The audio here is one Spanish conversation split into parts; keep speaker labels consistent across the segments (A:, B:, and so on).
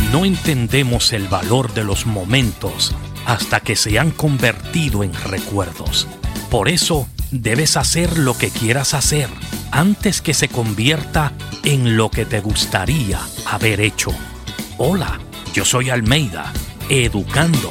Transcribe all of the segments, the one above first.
A: No entendemos el valor de los momentos hasta que se han convertido en recuerdos. Por eso, debes hacer lo que quieras hacer antes que se convierta en lo que te gustaría haber hecho. Hola, yo soy Almeida, educando.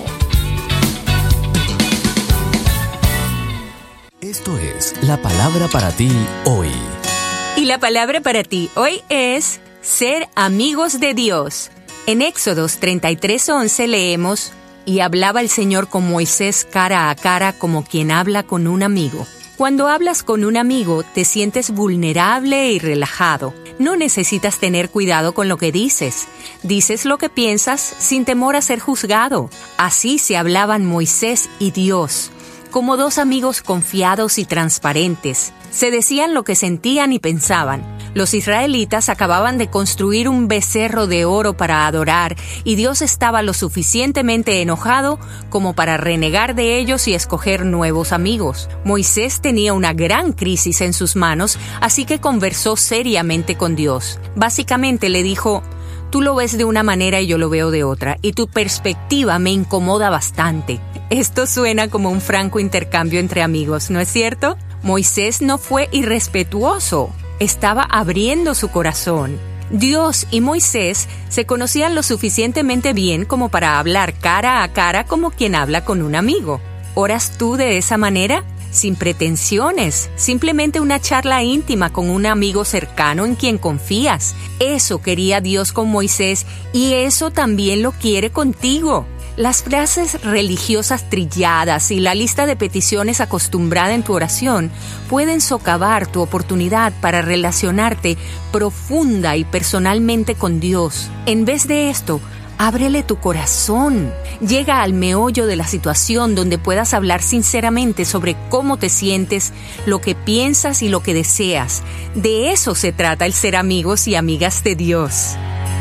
B: Esto es la palabra para ti hoy.
C: Y la palabra para ti hoy es ser amigos de Dios. En Éxodos 33:11 leemos: y hablaba el Señor con Moisés cara a cara como quien habla con un amigo. Cuando hablas con un amigo, te sientes vulnerable y relajado. No necesitas tener cuidado con lo que dices. Dices lo que piensas sin temor a ser juzgado. Así se hablaban Moisés y Dios, como dos amigos confiados y transparentes. Se decían lo que sentían y pensaban. Los israelitas acababan de construir un becerro de oro para adorar y Dios estaba lo suficientemente enojado como para renegar de ellos y escoger nuevos amigos. Moisés tenía una gran crisis en sus manos, así que conversó seriamente con Dios. Básicamente le dijo: tú lo ves de una manera y yo lo veo de otra, y tu perspectiva me incomoda bastante. Esto suena como un franco intercambio entre amigos, ¿no es cierto? Moisés no fue irrespetuoso. Estaba abriendo su corazón. Dios y Moisés se conocían lo suficientemente bien como para hablar cara a cara como quien habla con un amigo. ¿Oras tú de esa manera? Sin pretensiones, simplemente una charla íntima con un amigo cercano en quien confías. Eso quería Dios con Moisés y eso también lo quiere contigo. Las frases religiosas trilladas y la lista de peticiones acostumbrada en tu oración pueden socavar tu oportunidad para relacionarte profunda y personalmente con Dios. En vez de esto, ábrele tu corazón. Llega al meollo de la situación donde puedas hablar sinceramente sobre cómo te sientes, lo que piensas y lo que deseas. De eso se trata el ser amigos y amigas de Dios.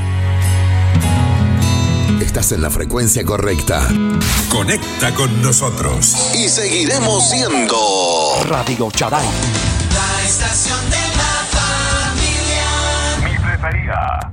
D: Estás en la frecuencia correcta.
E: Conecta con nosotros.
D: Y seguiremos siendo
A: Radio Chaday.
F: La estación de la familia.
E: Mi preferida.